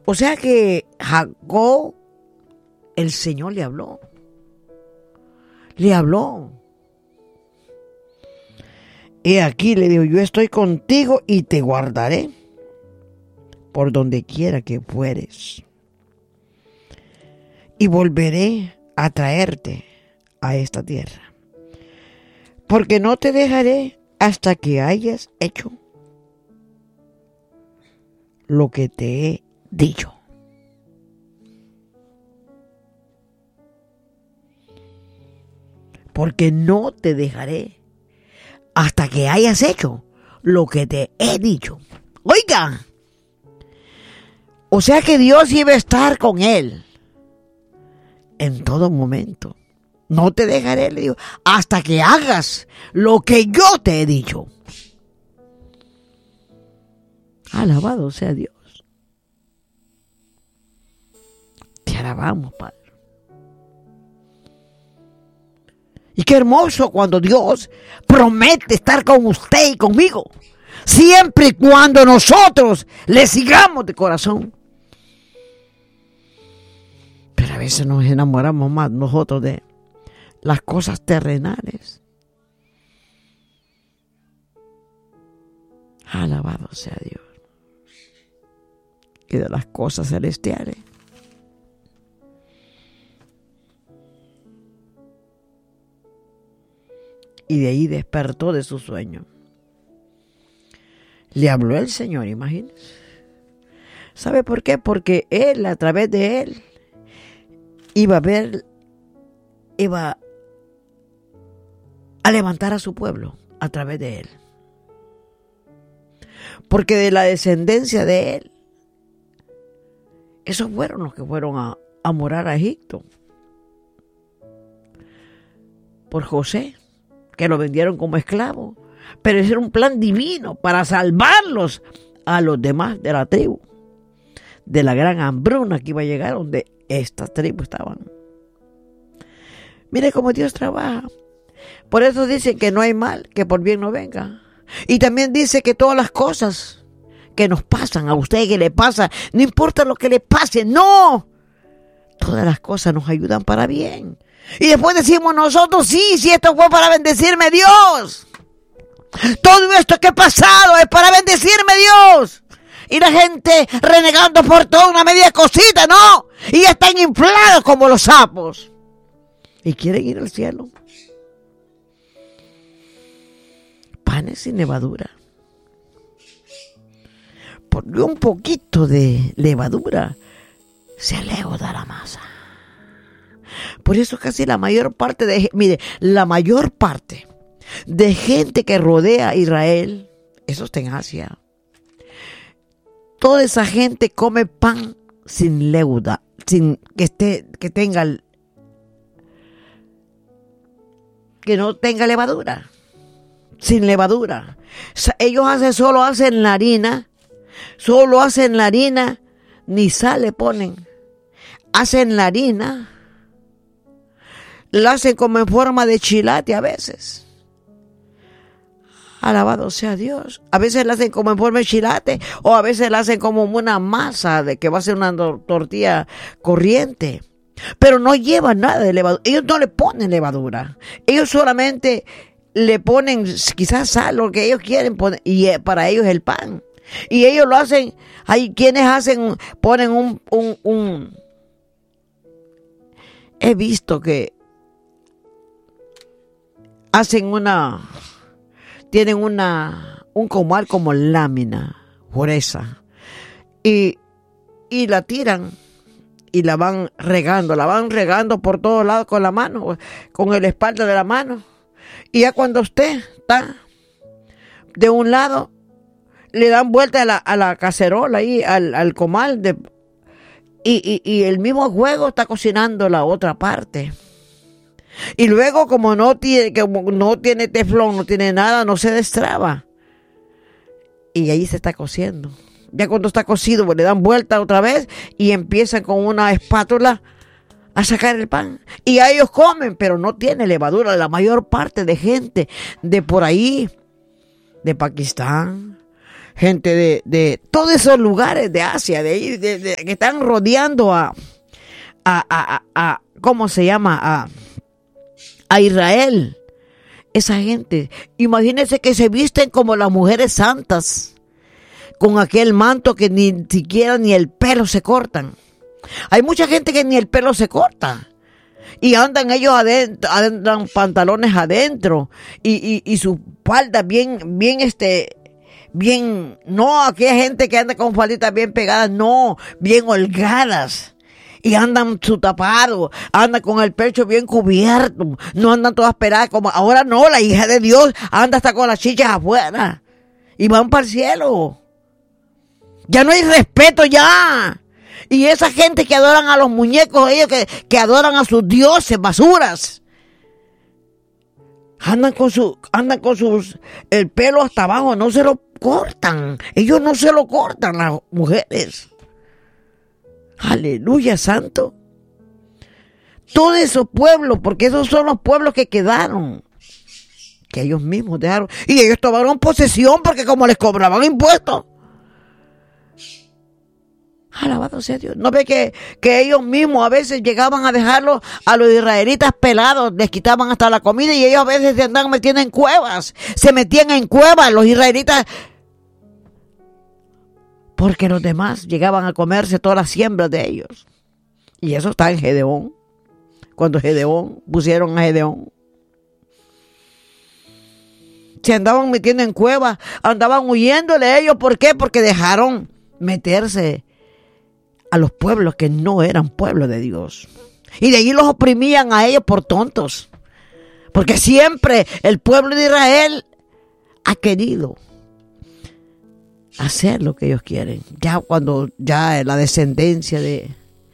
O sea que Jacob, el Señor le habló. Le habló. Y aquí le dijo, yo estoy contigo y te guardaré por donde quiera que fueres. Y volveré a traerte a esta tierra. Porque no te dejaré hasta que hayas hecho lo que te he dicho. Porque no te dejaré hasta que hayas hecho lo que te he dicho. Oiga, o sea que Dios iba a estar con él en todo momento. No te dejaré, le digo, hasta que hagas lo que yo te he dicho. Alabado sea Dios. Te alabamos, Padre. Y qué hermoso cuando Dios promete estar con usted y conmigo. Siempre y cuando nosotros le sigamos de corazón. Pero a veces nos enamoramos más nosotros de las cosas terrenales. Alabado sea Dios. Y de las cosas celestiales. Y de ahí despertó de su sueño. Le habló el Señor, imagínense. ¿Sabe por qué? Porque él, a través de él, iba a levantar a su pueblo a través de él. Porque de la descendencia de él, esos fueron los que fueron a morar a Egipto. Por José, que lo vendieron como esclavo. Pero ese era un plan divino para salvarlos a los demás de la tribu. De la gran hambruna que iba a llegar donde estas tribus estaban. Mire cómo Dios trabaja. Por eso dice que no hay mal que por bien no venga. Y también dice que todas las cosas que nos pasan, a usted que le pasa, no importa lo que le pase, no. Todas las cosas nos ayudan para bien. Y después decimos nosotros, sí, esto fue para bendecirme Dios. Todo esto que he pasado es para bendecirme Dios. Y la gente renegando por toda una media cosita, no. Y están inflados como los sapos. Y quieren ir al cielo. Panes sin levadura. Porque un poquito de levadura se leuda la masa. Por eso casi la mayor parte de gente que rodea a Israel, eso está en Asia. Toda esa gente come pan sin leuda, sin que no tenga levadura, sin levadura. Ellos solo hacen la harina, ni sal le ponen. Hacen la harina, la hacen como en forma de chilate a veces. Alabado sea Dios. A veces la hacen como en forma de chilate, o a veces la hacen como una masa de que va a ser una tortilla corriente. Pero no llevan nada de levadura. Ellos no le ponen levadura. Ellos solamente le ponen quizás sal, lo que ellos quieren poner, y para ellos el pan. Y ellos lo hacen. Hay quienes ponen un he visto que hacen tienen un comal como lámina gruesa y la tiran y la van regando por todos lados con la mano, con el espalda de la mano. Y ya cuando usted está de un lado, le dan vuelta a la cacerola ahí, al comal y el mismo juego está cocinando la otra parte. Y luego como no tiene teflón, no tiene nada, no se destraba. Y ahí se está cociendo. Ya cuando está cocido, pues le dan vuelta otra vez y empiezan con una espátula a sacar el pan. Y a ellos comen, pero no tiene levadura. La mayor parte de gente de por ahí, de Pakistán, gente de todos esos lugares de Asia, de ahí, que están rodeando a ¿cómo se llama? A Israel. Esa gente, imagínense que se visten como las mujeres santas, con aquel manto que ni siquiera ni el pelo se cortan. Hay mucha gente que ni el pelo se corta. Y andan ellos adentro, andan pantalones adentro y su falda bien, no aquella gente que anda con falditas bien pegadas, no, bien holgadas. Y andan su tapado, andan con el pecho bien cubierto, no andan todas peladas como ahora no, la hija de Dios anda hasta con las chichas afuera y van para el cielo. Ya no hay respeto ya. Y esa gente que adoran a los muñecos, ellos que adoran a sus dioses, basuras, andan con sus el pelo hasta abajo, no se lo cortan. Ellos no se lo cortan, las mujeres. Aleluya, santo. Todos esos pueblos, porque esos son los pueblos que quedaron, que ellos mismos dejaron, y ellos tomaron posesión porque como les cobraban impuestos. Alabado sea Dios. ¿No ve que ellos mismos a veces llegaban a dejarlos a los israelitas pelados, les quitaban hasta la comida y ellos a veces se andaban metiendo en cuevas, se metían en cuevas los israelitas, porque los demás llegaban a comerse todas las siembras de ellos? Y eso está en Gedeón. Cuando Gedeón, pusieron a Gedeón, se andaban metiendo en cuevas, andaban huyéndole ellos. ¿Por qué? Porque dejaron meterse a los pueblos que no eran pueblos de Dios. Y de allí los oprimían a ellos por tontos. Porque siempre el pueblo de Israel ha querido hacer lo que ellos quieren. Ya cuando ya la descendencia de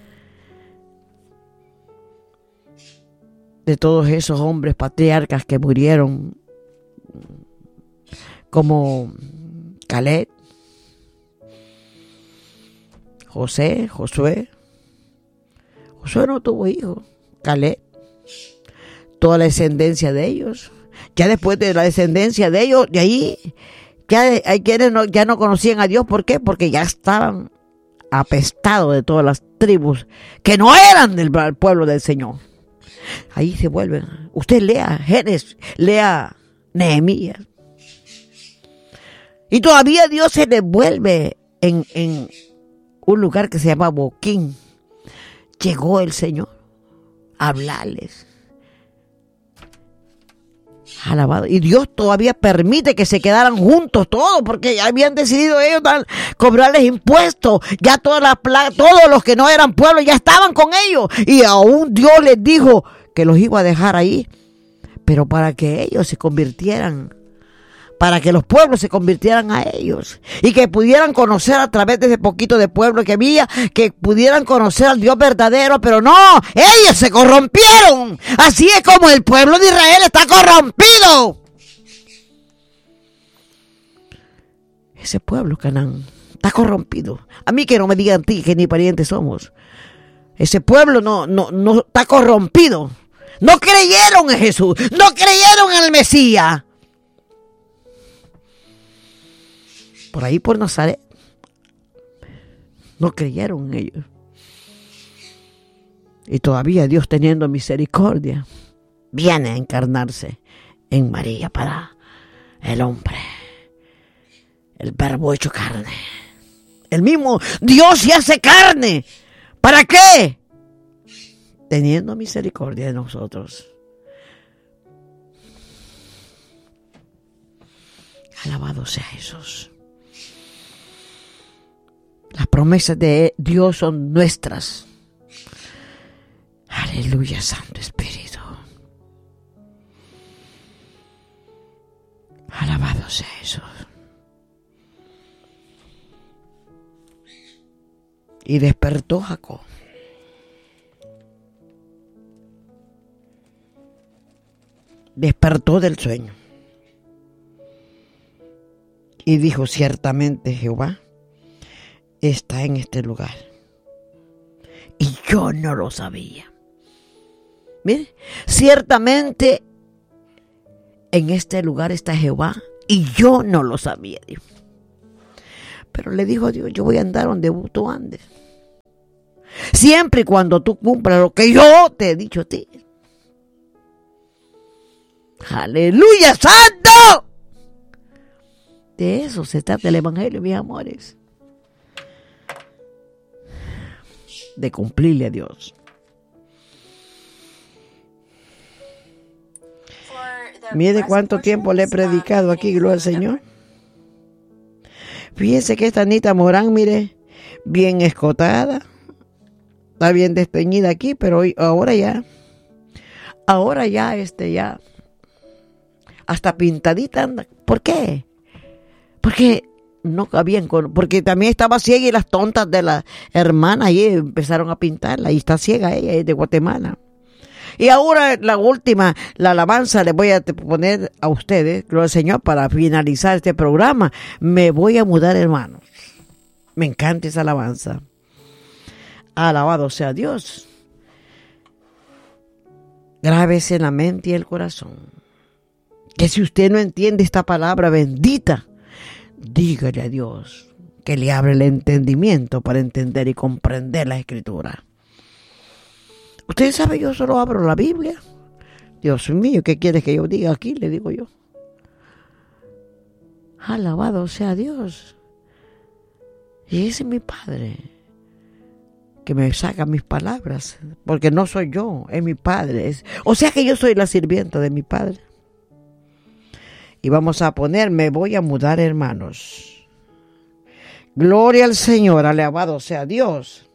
todos esos hombres patriarcas que murieron, como Caleb, Josué no tuvo hijos. Caleb, toda la descendencia de ellos, ya después de la descendencia de ellos, de ahí ya hay quienes ya no conocían a Dios. ¿Por qué? Porque ya estaban apestados de todas las tribus que no eran del pueblo del Señor. Ahí se vuelven. Usted lea Génesis, lea Nehemías. Y todavía Dios se devuelve en un lugar que se llama Boquín. Llegó el Señor a hablarles. Alabado. Y Dios todavía permite que se quedaran juntos todos, porque ya habían decidido ellos cobrarles impuestos. Ya todos los que no eran pueblos ya estaban con ellos. Y aún Dios les dijo que los iba a dejar ahí, pero para que ellos se convirtieran, para que los pueblos se convirtieran a ellos y que pudieran conocer a través de ese poquito de pueblo que había, que pudieran conocer al Dios verdadero. Pero no, ellos se corrompieron. Así es como el pueblo de Israel está corrompido. Ese pueblo, Canaán, está corrompido. A mí que no me digan ti que ni parientes somos. Ese pueblo no está corrompido. No creyeron en Jesús, no creyeron en el Mesías. Por ahí por Nazaret, no creyeron en ellos. Y todavía Dios, teniendo misericordia, viene a encarnarse en María para el hombre, el verbo hecho carne. El mismo Dios se hace carne. ¿Para qué? Teniendo misericordia de nosotros. Alabado sea Jesús. Las promesas de Dios son nuestras. Aleluya, Santo Espíritu. Alabado sea Jesús. Y despertó Jacob. Despertó del sueño. Y dijo: ciertamente Jehová está en este lugar. Y yo no lo sabía. Mire, ciertamente en este lugar está Jehová y yo no lo sabía. Pero le dijo Dios, yo voy a andar donde tú andes. Siempre y cuando tú cumplas lo que yo te he dicho a ti. ¡Aleluya, santo! De eso se trata el evangelio, mis amores. De cumplirle a Dios. Mire cuánto tiempo le he predicado aquí, gloria al Señor. Fíjense que esta Anita Morán, mire, bien escotada. Está bien desteñida aquí, pero ahora ya, ya, hasta pintadita anda. ¿Por qué? Porque no cabían porque también estaba ciega y las tontas de la hermana ahí empezaron a pintarla y está ciega ella, es de Guatemala. Y ahora la última, la alabanza, les voy a poner a ustedes, gloria al Señor, para finalizar este programa. Me voy a mudar, hermanos. Me encanta esa alabanza. Alabado sea Dios. Grábese en la mente y el corazón. Que si usted no entiende esta palabra bendita, dígale a Dios que le abre el entendimiento para entender y comprender la Escritura. Ustedes saben, yo solo abro la Biblia. Dios mío, ¿qué quieres que yo diga aquí? Le digo yo. Alabado sea Dios. Y ese es mi Padre, que me saca mis palabras, porque no soy yo, es mi Padre. O sea que yo soy la sirvienta de mi Padre. Y vamos a poner, me voy a mudar, hermanos. Gloria al Señor, alabado sea Dios.